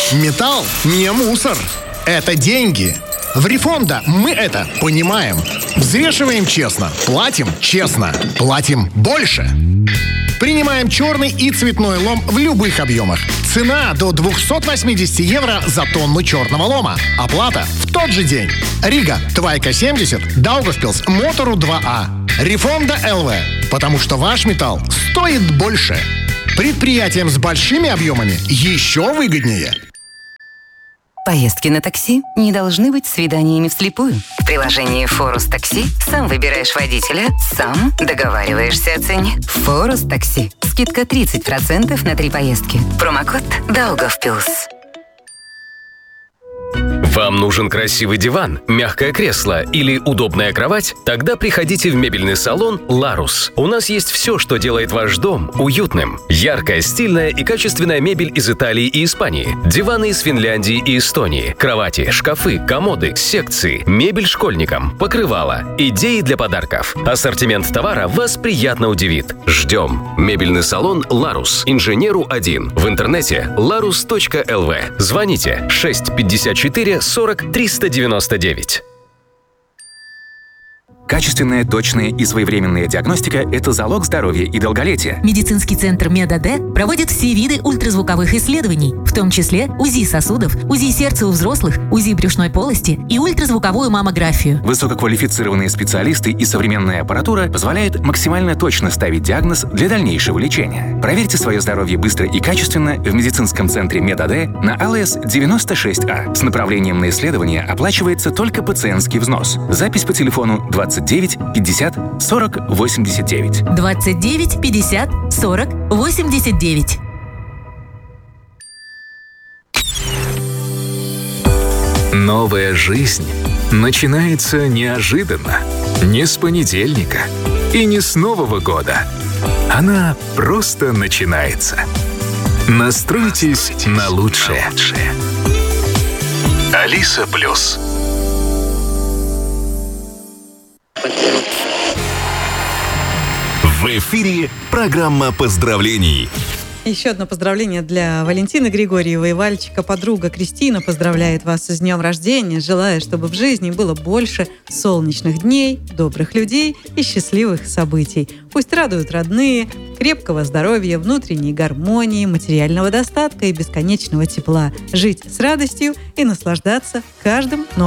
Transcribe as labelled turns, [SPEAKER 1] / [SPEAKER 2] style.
[SPEAKER 1] Металл не мусор. Это деньги. В Рифонда мы это понимаем. Взвешиваем честно, платим честно, платим больше. Принимаем черный и цветной лом в любых объемах. Цена до 280 евро за тонну черного лома. Оплата в тот же день. Рига, Твайка 70, Даугавпилс, Мотору 2А. Рифонда ЛВ. Потому что ваш металл стоит больше. Предприятиям с большими объемами еще выгоднее.
[SPEAKER 2] Поездки на такси не должны быть свиданиями вслепую. В приложении «Форус Такси» сам выбираешь водителя, сам договариваешься о цене. «Форус Такси». Скидка 30% на 3 поездки. Промокод «Даугавпилс».
[SPEAKER 3] Вам нужен красивый диван, мягкое кресло или удобная кровать? Тогда приходите в мебельный салон «Ларус». У нас есть все, что делает ваш дом уютным. Яркая, стильная и качественная мебель из Италии и Испании. Диваны из Финляндии и Эстонии. Кровати, шкафы, комоды, секции. Мебель школьникам, покрывала. Идеи для подарков. Ассортимент товара вас приятно удивит. Ждем. Мебельный салон «Ларус». Инженеру 1. В интернете larus.lv. Звоните 654 40 399.
[SPEAKER 4] Качественная, точная и своевременная диагностика – это залог здоровья и долголетия.
[SPEAKER 5] Медицинский центр МедАД проводит все виды ультразвуковых исследований, в том числе УЗИ сосудов, УЗИ сердца у взрослых, УЗИ брюшной полости и ультразвуковую маммографию.
[SPEAKER 4] Высококвалифицированные специалисты и современная аппаратура позволяют максимально точно ставить диагноз для дальнейшего лечения. Проверьте свое здоровье быстро и качественно в медицинском центре МедАД на АЛС 96А. С направлением на исследование оплачивается только пациентский взнос. Запись по телефону 29 50 40 89.
[SPEAKER 5] 29 50 40 89.
[SPEAKER 6] Новая жизнь начинается неожиданно. Не с понедельника и не с Нового года. Она просто начинается. Настройтесь на лучшее. Алиса Плюс. В эфире программа поздравлений.
[SPEAKER 7] Еще одно поздравление для Валентины Григорьевой. Вальчика подруга Кристина поздравляет вас с днем рождения, желая, чтобы в жизни было больше солнечных дней, добрых людей и счастливых событий. Пусть радуют родные, крепкого здоровья, внутренней гармонии, материального достатка и бесконечного тепла. Жить с радостью и наслаждаться каждым новым